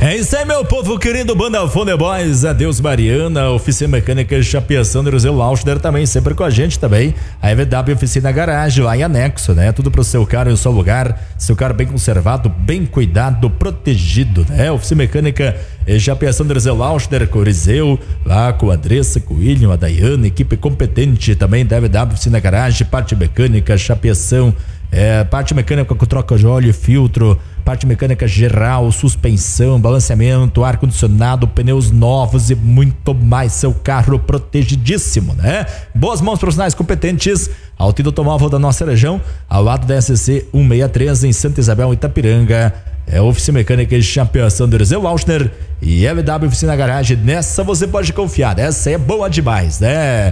É isso aí, meu povo querido, Banda Fone Boys, adeus Mariana, Oficina Mecânica Chapeação, Neruzeu Lauschner também, sempre com a gente também, a EVW Oficina Garagem, lá em anexo, né, tudo pro seu carro e o seu lugar, seu carro bem conservado, bem cuidado, protegido, né, Oficina Mecânica Chapeação, Neruzeu Lauschner, Corizeu, lá com a Andressa, com o William, a Daiane, equipe competente também da EVW Oficina Garagem, parte mecânica, chapeação, parte mecânica com troca de óleo e filtro, parte mecânica geral, suspensão, balanceamento, ar-condicionado, pneus novos e muito mais. Seu carro protegidíssimo, né? Boas mãos profissionais competentes. Antídoto Móvel da nossa região, ao lado da SC 163 em Santa Isabel, Itapiranga. Oficina Mecânica de Chapeação do Neruzeu Lauschner e EVW Oficina Garagem. Nessa você pode confiar, essa é boa demais, né?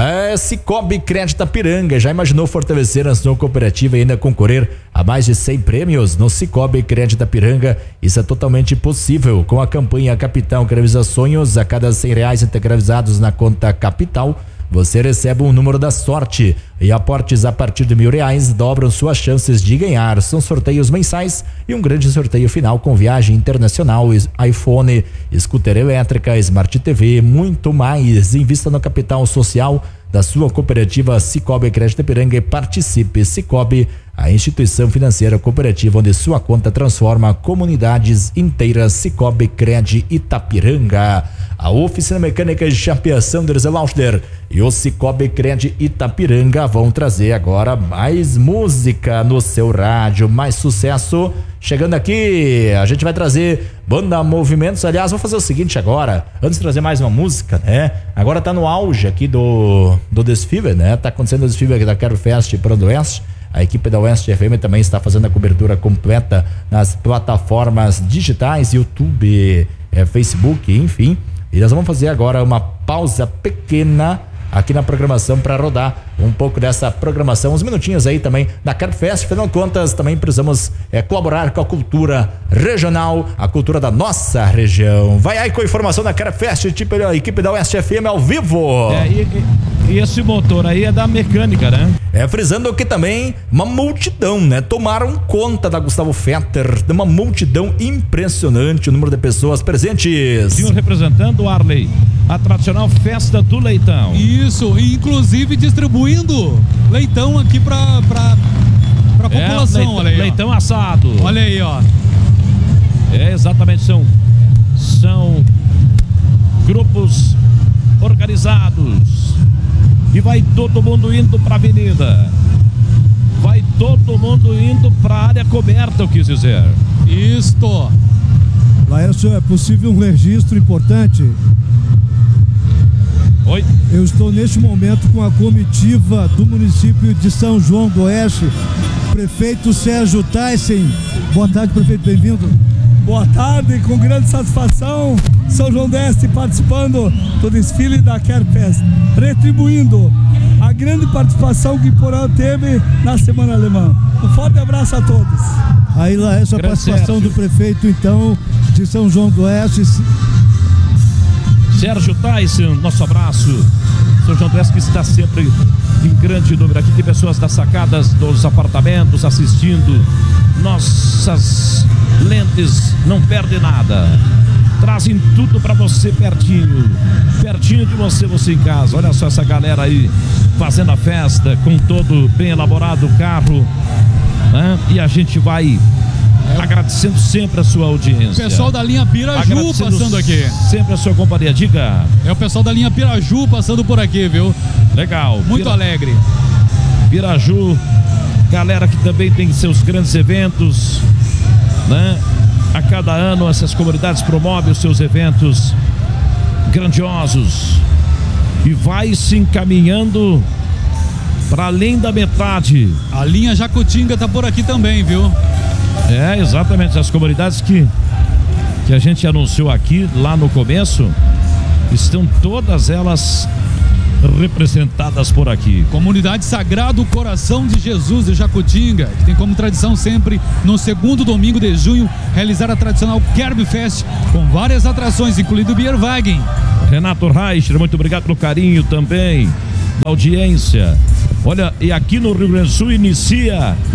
Cicobi Crédito Itapiranga, já imaginou fortalecer a sua cooperativa e ainda concorrer a mais de 100 prêmios no Cicobi Crédito Itapiranga? Isso é totalmente possível com a campanha Capital Crediza Sonhos. A cada R$100 integrados na conta Capital, você recebe um número da sorte e aportes a partir de R$1.000 dobram suas chances de ganhar. São sorteios mensais e um grande sorteio final com viagem internacional, iPhone, scooter elétrica, Smart TV, muito mais. Invista no capital social da sua cooperativa Cicobi Crédito Itapiranga e participe. Cicobi, a instituição financeira cooperativa onde sua conta transforma comunidades inteiras. Cicobi Crédito Itapiranga. A Oficina Mecânica de Chapeação do Neruzeu Lauschner e o Cicobi Crédito Itapiranga vão trazer agora mais música no seu rádio, mais sucesso. Chegando aqui, a gente vai trazer Banda Movimentos. Aliás, vou fazer o seguinte agora, antes de trazer mais uma música, né? Agora tá no auge aqui do desfile, né? Tá acontecendo o desfile aqui da Quero Fest para o Oeste. A equipe da Oeste FM também está fazendo a cobertura completa nas plataformas digitais, YouTube, Facebook, enfim. E nós vamos fazer agora uma pausa pequena aqui na programação para rodar um pouco dessa programação, uns minutinhos aí também da Carfest. Afinal de contas, também precisamos colaborar com a cultura regional, a cultura da nossa região. Vai aí com a informação da Carfest, tipo a equipe da Oeste FM ao vivo. E esse motor aí é da mecânica, né? Frisando que também uma multidão, né? Tomaram conta da Gustavo Fetter, de uma multidão impressionante, o número de pessoas presentes. Senhor representando, Arley, a tradicional festa do leitão. Isso, inclusive distribuindo leitão aqui pra população, olha aí. Leitão assado. Olha aí, ó. Exatamente, são grupos organizados. E vai todo mundo indo pra avenida. Vai todo mundo indo pra área coberta, eu quis dizer. Isto. Laércio, é possível um registro importante? Oi? Eu estou neste momento com a comitiva do município de São João do Oeste, prefeito Sérgio Tyson. Boa tarde, prefeito, bem-vindo. Boa tarde, com grande satisfação, São João do Oeste participando do desfile da Carfest, retribuindo a grande participação que Porão teve na Semana Alemã. Um forte abraço a todos. Aí lá, essa participação do prefeito, então, de São João do Oeste. Sérgio Tyson, nosso abraço. São João do Oeste que está sempre em grande número. Aqui tem pessoas das sacadas dos apartamentos assistindo. Nossas lentes não perdem nada. Trazem tudo para você pertinho de você em casa. Olha só essa galera aí fazendo a festa com todo bem elaborado o carro, né? E a gente vai agradecendo sempre a sua audiência. O pessoal da linha Piraju passando aqui. Sempre a sua companhia, diga. É o pessoal da linha Piraju passando por aqui, viu? Legal. Muito alegre. Piraju, galera que também tem seus grandes eventos, né? A cada ano essas comunidades promovem os seus eventos grandiosos e vai se encaminhando para além da metade. A linha Jacutinga tá por aqui também, viu? Exatamente, as comunidades que a gente anunciou aqui lá no começo, estão todas elas representadas por aqui. Comunidade Sagrado Coração de Jesus de Jacutinga, que tem como tradição sempre, no segundo domingo de junho, realizar a tradicional Kerb Fest, com várias atrações, incluindo o Bierwagen. Renato Reicher, muito obrigado pelo carinho também da audiência. Olha, e aqui no Rio Grande do Sul inicia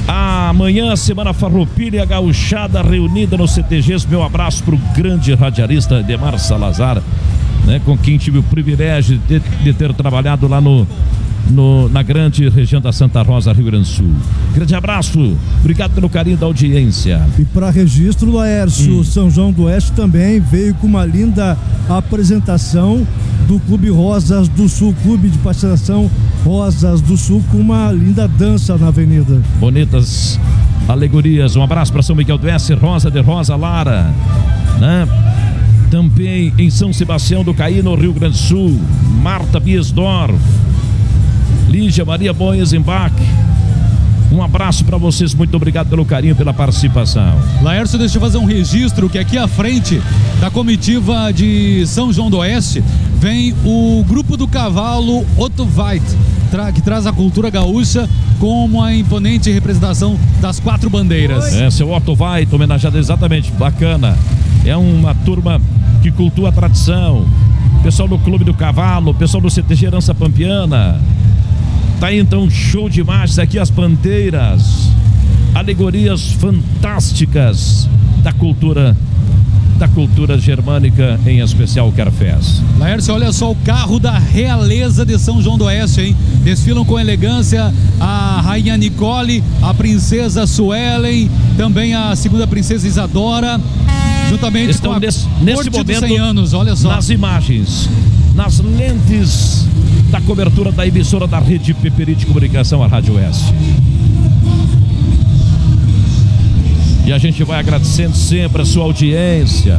Amanhã, Semana Farroupilha Gauchada reunida no CTGs. Meu abraço para o grande radialista Edemar Salazar, né, com quem tive o privilégio de ter trabalhado lá na grande região da Santa Rosa, Rio Grande do Sul. Grande abraço, obrigado pelo carinho da audiência. E para registro, Laércio, São João do Oeste também veio com uma linda apresentação do Clube Rosas do Sul, Clube de Patinação Rosas do Sul, com uma linda dança na avenida. Bonitas alegorias. Um abraço para São Miguel do Oeste, Rosa de Rosa Lara, né? Também em São Sebastião do Caí, no Rio Grande do Sul, Marta Biesdorf, Lígia Maria Boiesembach. Um abraço para vocês, muito obrigado pelo carinho, pela participação. Laércio, deixa eu fazer um registro que aqui à frente da comitiva de São João do Oeste vem o grupo do cavalo Otto Veit, que traz a cultura gaúcha com uma imponente representação das 4 bandeiras. Seu Otto Veit, homenageado, exatamente, bacana. É uma turma que cultua a tradição. Pessoal do Clube do Cavalo, pessoal do CTG Herança Pampiana. Tá aí então, show de imagens aqui, as bandeiras, alegorias fantásticas da cultura germânica, em especial o Querfest. Laércio, olha só o carro da realeza de São João do Oeste, hein? Desfilam com elegância a rainha Nicole, a princesa Suelen, também a segunda princesa Isadora, juntamente estão com a nesse corte momento dos 100 anos, olha só. Nas imagens, nas lentes da cobertura da emissora da Rede Peperi de Comunicação, a Rádio Oeste. E a gente vai agradecendo sempre a sua audiência.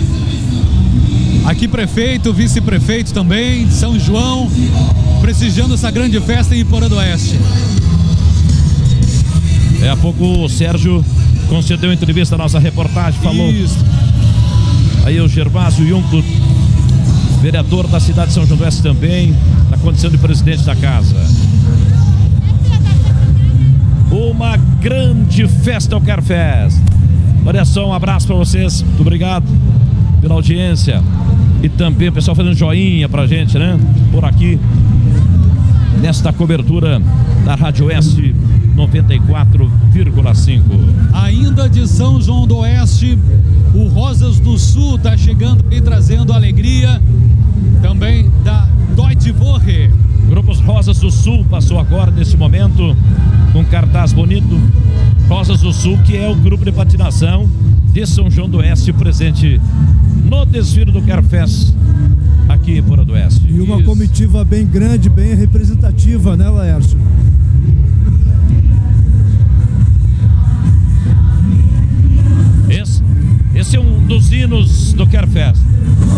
Aqui prefeito, vice-prefeito também, São João, prestigiando essa grande festa em Iporã do Oeste. Há pouco o Sérgio concedeu entrevista à nossa reportagem, falou. Isso. Aí o Gervásio Junco, vereador da cidade de São João do Oeste também, na condição de presidente da casa. Uma grande festa ao Querfest. Olha só, um abraço para vocês, muito obrigado pela audiência. E também o pessoal fazendo joinha pra gente, né? Por aqui, nesta cobertura da Rádio Oeste 94,5. Ainda de São João do Oeste, o Rosas do Sul tá chegando e trazendo alegria também da Deutsche Woche. Grupos Rosas do Sul passou agora nesse momento com cartaz bonito. Rosas do Sul, que é o grupo de patinação de São João do Oeste, presente no desfile do Querfest aqui em Iporã do Oeste. E uma comitiva bem grande, bem representativa, né, Laércio? Esse é um dos hinos do Querfest.